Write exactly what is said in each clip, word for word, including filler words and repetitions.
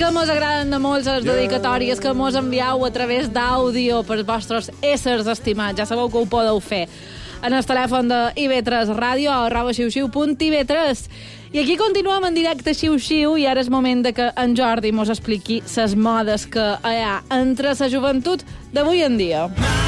que mos agraden de molts les dedicatòries que mos envieu a través d'àudio per als vostres éssers estimats. Ja sabeu que ho podeu fer en el telèfon de I V tres Ràdio o arroba xiu-xiu punt i ve tres. I aquí continuem en directe xiu-xiu i ara és moment de que en Jordi mos expliqui les modes que hi ha entre la joventut d'avui en dia.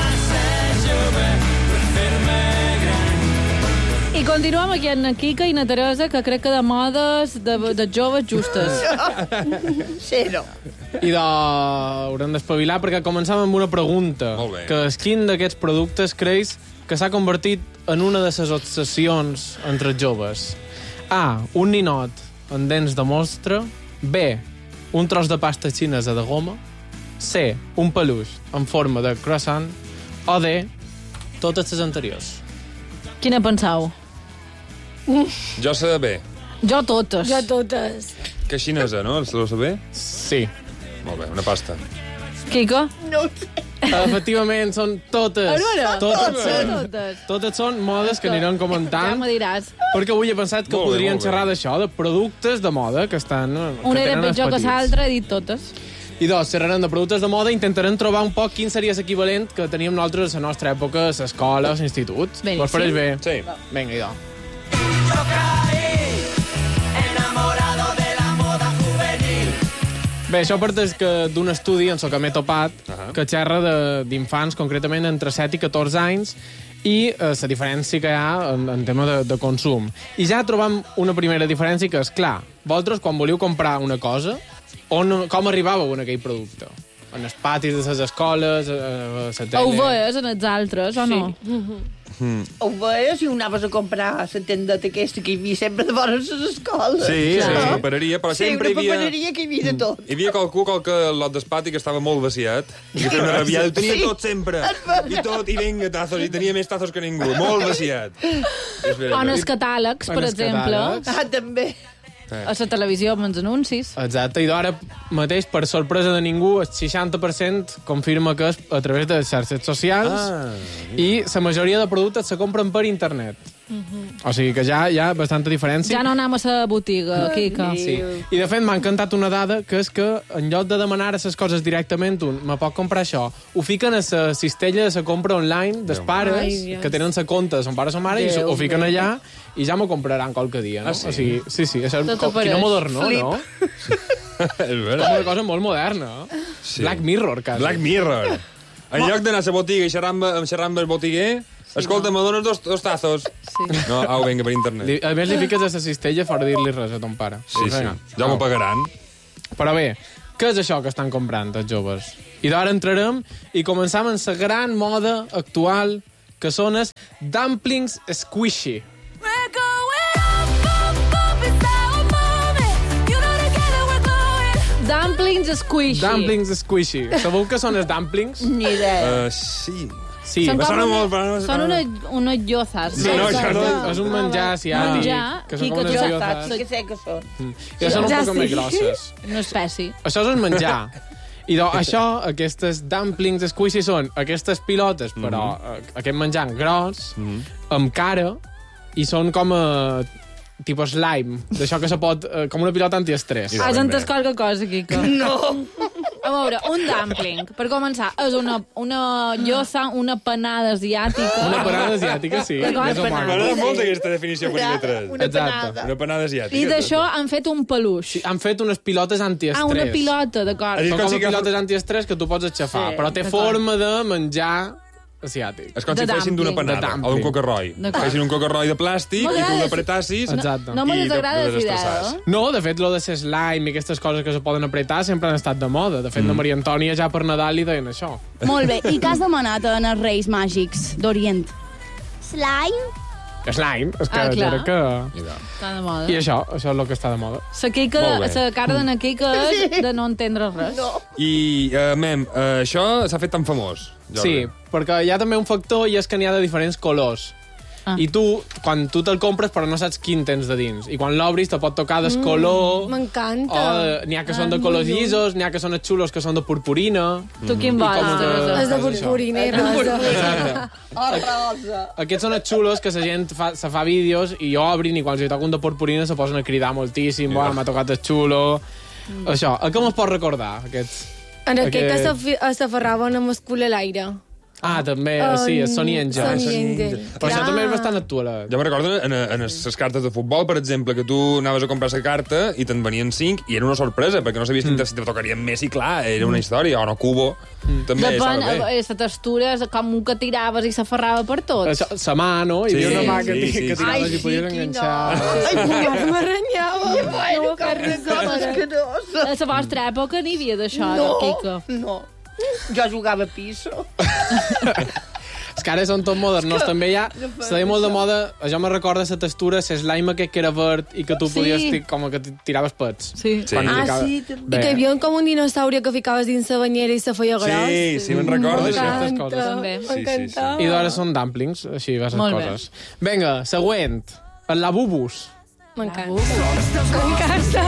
I continuem aquí en Quica i na Teresa, que crec que de modes de, de joves justes. Zero. I de... haurem d'espavilar perquè començam amb una pregunta. Que és quin d'aquests productes creus que s'ha convertit en una de les obsessions entre els joves? A. Un ninot amb dents de mostra. B. Un tros de pasta xinesa de goma. C. Un peluix en forma de croissant. O D. Totes les anteriors. Quina penseu? Jo sé de B. Jo totes. Jo totes. Que xinesa, no? El sabeu saber? Sí. Molt bé, una pasta. Quico? No ho sé. Efectivament, són totes. A veure, totes, totes. són, Totes. totes són modes que anirem comentant. Ja m'ho diràs. Perquè avui he pensat que Molt bé, podríem molt bé. xerrar d'això, de productes de moda que estan... que Una era tenen els pitjor que petits. l'altra, he dit totes. I dos, xerrarem de productes de moda i intentarem trobar un poc quin seria l'equivalent que teníem nosaltres a la nostra època, a l'escola, a l'institut. Beníssim. Vos pareix bé? Sí. Vinga, idò. Bé, això parteix que d'un estudi en el que m'he topat, uh -huh. que xerra de- d'infants, concretament entre set i catorze anys, i eh, la diferència que hi ha en, en tema de, de consum. I ja trobam una primera diferència que és, clar, vosaltres quan volíeu comprar una cosa, on, com arribàveu en aquell producte? En els patis de les escoles, a, a la tele... Ho veies en els altres, o no? Mm. Ho veies si ho anaves a comprar a la tendeta aquesta que hi havia sempre de vora les escoles. Sí, Clar. sí, una papereria, però Sí, sempre una hi havia... papereria que hi havia de tot. Hi havia qualcú, qualque lot d'espati que estava molt vaciat, i que feia una rabiada, ho tenia Sí. tot sempre, i tot, i vinga, tazos, i tenia més tazos que ningú, molt vaciat. És O en els catàlegs, En per els exemple. catàlegs. Ah, també. A la televisió amb els anuncis. Exacte, i d'ara mateix, per sorpresa de ningú, el seixanta per cent confirma que és a través de les xarxes socials Ah. i la majoria de productes se compren per internet. O sigui que ja hi ha bastanta diferència. Ja no anem a la botiga, Quica. Sí. I de fet m'ha encantat una dada, que és que en lloc de demanar a les coses directament, un, me pot comprar això, ho fiquen a la cistella de la compra online dels pares, Ai, Dios. que tenen la compte de son pare o son mare, i Déu ho fiquen meu. allà i ja m'ho compraran qualque dia, no? Ah, sí? O sigui, sí, sí, això és Tot com, apareix. quina modernó, Flip. no? És Com vera. una cosa molt moderna. Sí. Black Mirror, quasi. Black Mirror. En lloc d'anar a la botiga i xerrar amb, amb, xerrar amb el botiguer, escolta, me dones dos, dos tazos. Sí. No, au, vinga, per internet. Li, a més, li fiques a la cistella fora dir-li res a ton pare. Sí, sí, Vinga. ja m'ho pagaran. Però bé, què és això que estan comprant els joves? I d'ara entrarem i començam amb la gran moda actual, que són els dumplings squishy. Dumplings squishy. Dumplings squishy. Sabeu què són els dumplings? Ni idea. Uh, sí. Sí, Són, Me com sona una, molt, però no- són una, unes llozas. Sí, no, això no. és un menjar asiàtic. Menjar, que són com Quico, unes tu Jo llozes. saps que sé que són. Ja són un Ja poc sí. més grosses. Una espècie. Això és un menjar. I do, això, aquestes dumplings squishy són aquestes pilotes, però Mhm. eh, aquest menjant gros, amb cara, i són com a tipus slime, d'això que se pot... Eh, com una pilota antiestrès. I Has ben entès bé. qualque cosa, Quico? No. A veure, un dumpling, per començar, és una, una llosa, una panada asiàtica. Una panada asiàtica, sí. D'acord, més o panada. menys. M'agrada molt aquesta definició per I V tres. Una Exacte. panada. Una panada asiàtica. I d'això han fet un peluix. Sí, han fet unes pilotes antiestrès. Ah, una pilota, d'acord. Ha dit Són com com si que- pilotes antiestrès que tu pots aixafar, Sí, però té d'acord. forma de menjar asiàtic. És com De si fessin d'una dumpling. De panada, dumpling. o d'un cocarroi. D'acord. Fessin un cocarroi de plàstic i tu M'agrada. l'apretassis Exacte. No me i desagrada de- la de idea, destrossars. eh? No, de fet, lo de ser slime i aquestes coses que se poden apretar sempre han estat de moda. De fet, mm. la Maria Antònia ja per Nadal li deien això. Molt bé. I què has demanat en els Reis Màgics d'Orient? Slime? Slime, és que... Ah, clar. era que... Està de moda. I això, això és el que està de moda. La Quica, Molt bé. la cara d'en Quica és de no entendre res. No. I, uh, mem, uh, això s'ha fet tan famós. Jordi. Sí, perquè hi ha també un factor i és que n'hi ha de diferents colors. Ah. I tu, quan tu te'l compres, però no saps quin tens de dins. I quan l'obris te pot tocar d'escolor... M'encanta. O de- n'hi ha que són de colors llisos, n'hi ha que són els xulos que són de purpurina. Tu quin I vols, com de- Teresa? És de és això. purpurina i rosa. Exacte. O rosa. Aquests són els xulos que la gent fa, se fa vídeos i obrin i quan els toca un de purpurina se posen a cridar moltíssim, yeah. m'ha tocat el xulo. Mm. Això, a què me'ls pot recordar, aquests? En aquest Aquest- que s'afi- s'aferraven amb el cul a l'aire. Ah, també, sí, el Sony Angel. Sony Angel. Però això Clar. també és bastant actual. Jo me recordo en, en les cartes de futbol, per exemple, que tu anaves a comprar la carta i te'n venien cinc i era una sorpresa, perquè no sabies mm. si te tocarien Messi, clar, era una història, o no Cubo, mm. també Depèn, estava bé. eh, la textura és com un que tiraves i s'aferrava per tot. Això, sa mà, no? Hi havia Sí, una mà que, sí, ti- sí, que sí. tiraves Ai, i podies sí, enganxar. Ai, com m'arrenyava. Bueno, No, com res una cosa de asquerosa. A la vostra època n'hi havia d'això, No, Quico. no. Jo jugava a piso. És que ara són tot modernos. També hi ha... Se deia molt de moda... Jo me recorda la textura, la slime aquest que era verd i que tu Sí. podies... ti- Com que ti- tiraves pets. Sí. Sí. Quan Ah, ficava- sí, I també. que hi havia com un dinosaure que ficaves dins la banyera i se feia gros. Sí, sí, me'n recordo, M'encanta. això. aquestes coses. També. Sí, sí, sí. M'encantava. I d'hora són dumplings, així va les Molt bé. coses. Vinga, següent. El labubus. M'encanta. M'encanta.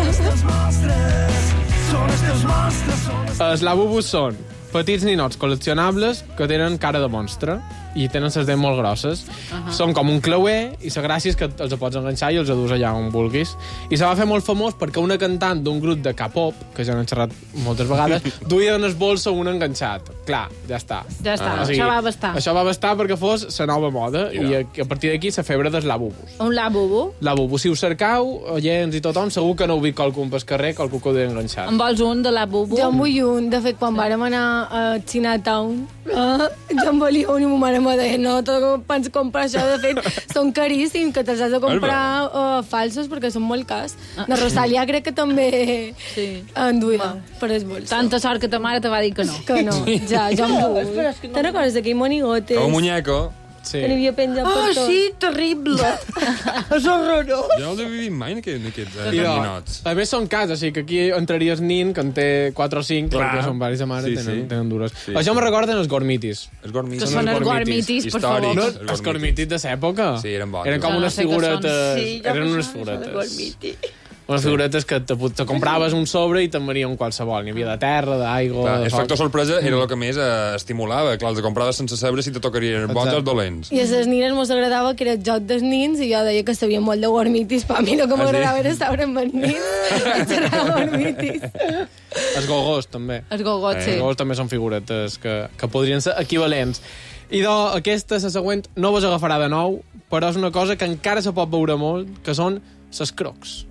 Els labubus són petits ninots col·leccionables que tenen cara de monstre i tenen les dents molt grosses. Uh -huh. Són com un clauer i la gràcia és que els pots enganxar i els adus allà on vulguis. I se va fer molt famós perquè una cantant d'un grup de K-pop, que ja n'hem xerrat moltes vegades, duia en el bolso un enganxat. Clar, ja està. Ja està, O sigui, això va bastar. Això va bastar perquè fos la nova moda i a, a partir d'aquí la febre dels labubus. Un labubu. Labubu, si us cercau, oients i tothom, segur que no heu vist qualcun pel carrer, qualcú que ho deia enganxat. En vols un de labubu? Jo en vull un. De fet, quan vàrem anar a Chinatown, uh, jo en volia un i ma mare me deia no, tu pens comprar això. De fet, són caríssims, que te'ls has de comprar uh, falsos perquè són molt cars. De Rosalia crec que també Sí. en duia per el bolso. Tanta sort que ta mare te va dir que no. Que no, ja, jo en vull. Te'n recordes d'aquell monigotes? Com un muñeco. Sí. Que n'hi havia penjat per Ah, tot. sí, terrible. És horrorós. Jo no els he vivit mai en aquests, en aquests eh, I no, ninots. a més són cas, així que aquí entraries nin, que en té quatre o cinc, Clar. perquè són varis de mare, Sí, tenen, sí. tenen dures. Sí, Això sí. me recorden els gormitis. Els gormitis. Que Són són els els gormitis. gormitis, per Històrics. favor. No, Els els gormitis de l'època. Sí, eren bons. Eren com Jo no unes sé què són. figuretes... Sí, jo eren no unes sé, això de figuretes. gormiti. Unes figuretes que te, te compraves un sobre i te'n venia un qualsevol. N'hi havia de terra, d'aigua... Clar, de el foc. factor sorpresa era el que més eh, estimulava. Clar, els compraves sense saber si te tocarien bons Exacte. o dolents. I a les nines mos agradava que era el joc dels nins i jo deia que sabia molt de gormitis, però a mi el que m'agradava era estar amb els nins i xerrar gormitis. Els gogos, també. Els gogots, Els sí. gogos també són figuretes que, que podrien ser equivalents. I do, aquesta, la següent, no vos agafarà de nou, però és una cosa que encara se pot veure molt, que són les crocs.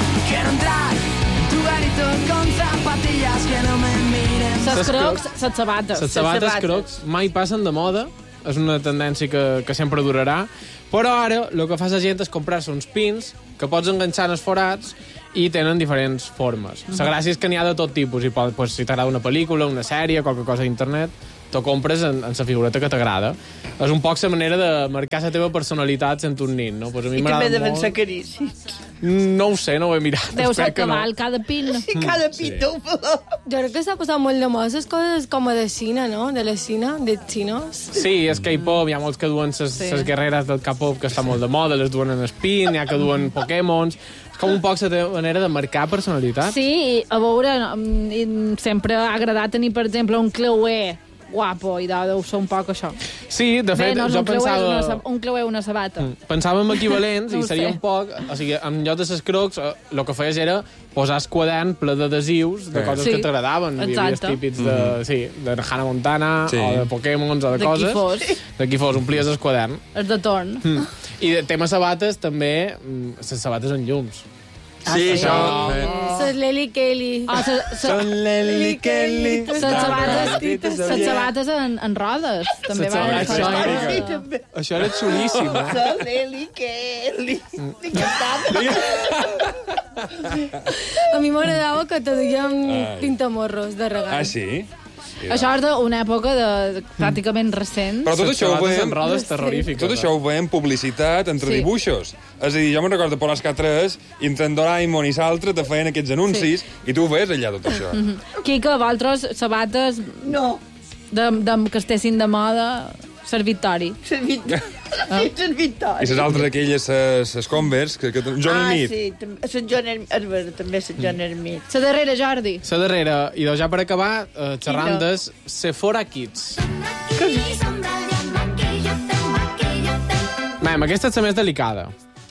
Les crocs, les sabates. Les sabates crocs mai passen de moda, és una tendència que, que sempre durarà, però ara el que fa la gent és comprar-se uns pins que pots enganxar en els forats i tenen diferents formes. La gràcia és que n'hi ha de tot tipus, i pot, pues, si t'agrada una pel·lícula, una sèrie, qualque cosa d'internet, t'ho compres en, en la figureta que t'agrada. És un poc la manera de marcar la teva personalitat sent un nin, no? Pues a mi I també m'agrada deven molt. ser caríssims. No ho sé, no ho he mirat. Deu ser espero que que no. val cada pin. I cada pito. Jo crec que s'ha posat molt de moda les coses com a de Xina, no? De la Xina, de xinos. Sí, és K-pop, hi ha molts que duen ses, Sí. ses guerreres del K-pop que està molt de moda, les duen en spin, hi ha que duen Pokémons... És com un poc la teva manera de marcar personalitat. Sí, i a veure, mm, sempre ha agradat tenir, per exemple, un clauer guapo, i deu deu ser un poc això. Sí, de Bé, fet, no és jo un clauer, pensava... una, sa- un clauer, una sabata. Pensàvem equivalents No i ho seria sé. un poc... O sigui, en lloc de les crocs, eh, el que feies era posar el quadern ple d'adhesius de Sí. coses Sí, que t'agradaven. Hi havia els exacte. típics de, sí, de Hannah Montana, Sí. o de Pokémons, o de, De qui coses. fos. De qui fos, omplies el quadern. És de torn. Mm. I de tema sabates, també, mm, les sabates en llums. Sí, això... eh, Ses Lely Kelly. Ah, sa, sa, Lely Kelly. les sabates, les sabates en, en rodes. També Les van sabates, fer això això. era- també. Això era xulíssim, eh? Saleli, Kelly. A mi m'agradava que te duien pintamorros de regal. Ah, sí? Això és d'una època de, pràcticament recent. Però tot Les això ho sabates veiem... en rodes terrorífiques. Tot això ho veiem publicitat entre Sí. dibuixos. És a dir, jo me'n recordo per l'Esca tres, i entre en Doraemon i l'altre te feien aquests anuncis, i tu ho veies allà, tot això. Quico, vosaltres, sabates No, de, de, que estessin de moda, ser Victori. ser Victori. Sí, ser Victori. I les altres aquelles, les Converse, que, que John Ah, Smith. sí, també, Sant Joan Ermit. És vera, també Sant Joan Ermit. La darrera, Jordi. La darrera, i doncs ja per acabar, eh, xerrant Quina? des Sephora Kids. Mem, aquesta és la més delicada.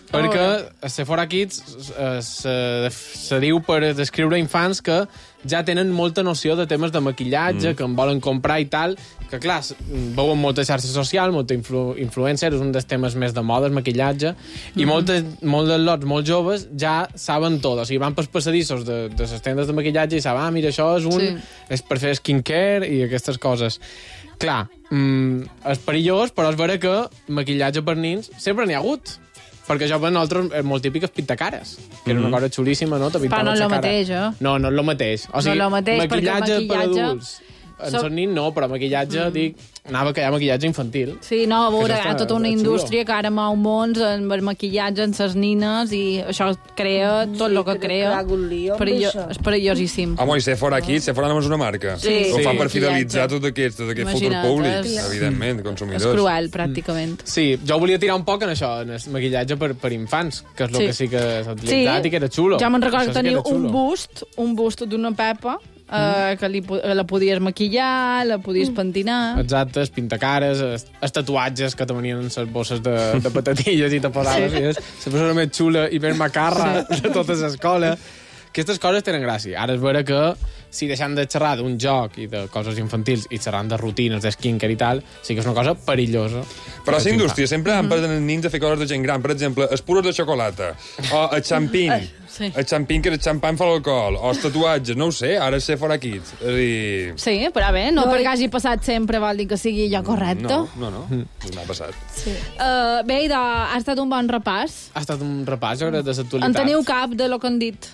Perquè a Sephora Kids eh, se, se diu per descriure infants que ja tenen molta noció de temes de maquillatge, mm. que en volen comprar i tal, que clar, veuen molta xarxa social, molta influ influencer, és un dels temes més de moda, el maquillatge, mm-hmm. i moltes, molts dels lots molt joves ja saben tot, o sigui, van pels passadissos de, de les tendes de maquillatge i saben, ah, mira, això és un... Sí. és per fer skincare i aquestes coses. Clar, mm, és perillós, però és vera que maquillatge per nins sempre n'hi ha hagut. Perquè això per nosaltres és molt típic, és pintacares, que era una cosa xulíssima, no? Però no és el mateix, eh? No, no és el mateix. O sigui, no és el mateix, maquillatge, maquillatge per adults. En so... nins no, però maquillatge, mm. dic, anava que hi ha maquillatge infantil. Sí, no, a veure, hi ha tota una indústria que ara mou mons en el maquillatge en ses nines i això crea tot el que crea. Perillo, és perillosíssim. Home, i Sephora aquí, Sephora només és una marca. Sí. Ho fan sí. per fidelitzar tot aquest, tot aquest futur públic, és... evidentment, consumidors. És cruel, pràcticament. Sí, jo volia tirar un poc en això, en el maquillatge per, per infants, que és el sí. que sí que s'ha utilitzat sí. i que era xulo. Jo me'n recordo que tenia un bust, un bust d'una Pepa, Uh, que li, la podies maquillar, la podies pentinar... Exacte, els pintacares, els, els tatuatges que te venien en les bosses de, de patatilles i te posaves, sí. i és la persona més xula i més macarra sí. de tota l'escola. Aquestes coses tenen gràcia. Ara és vera que si deixant de xerrar d'un joc i de coses infantils i xerrant de rutines, de skincare i tal, sí que és una cosa perillosa. Però a la indústria sempre han mm -hmm. els nins a fer coses de gent gran. Per exemple, els puros de xocolata, o el xampín, sí. el xampín que el xampany fa l'alcohol, o els tatuatges, no ho sé, ara és Sephora Kids. És dir... Sí, però bé, no, no perquè hagi passat sempre vol dir que sigui allò correcte. No, no, no, mm. m'ha passat. Sí. Uh, bé, idò, ha estat un bon repàs. Ha estat un repàs, jo crec, de l'actualitat. En teniu cap de lo que han dit?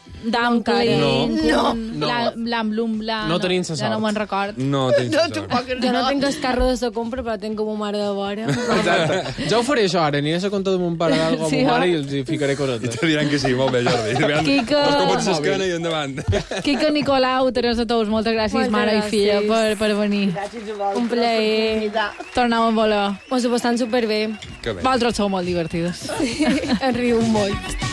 Dumpling, no. no. l'amblum, la... No tenim sa sort. Ja no me'n record. No tenim sa sort. Jo no tinc el carro de sa compra, però tinc com ma mare de vora. Exacte. Jo ho faré això ara, aniré a compte de mon pare d'algo sí, a ma mare i els hi ficaré cosetes. I te diran que sí, molt bé, Jordi. Quica... Els copets s'escana i endavant. Quica, Nicolau, Teresa Tous, moltes gràcies, moltes mare gràcies. i filla, per, per venir. Gràcies a vosaltres. Un plaer. Tornàvem a voler. Us ho passant superbé. Vosaltres sou molt divertides. Sí, en riu molt.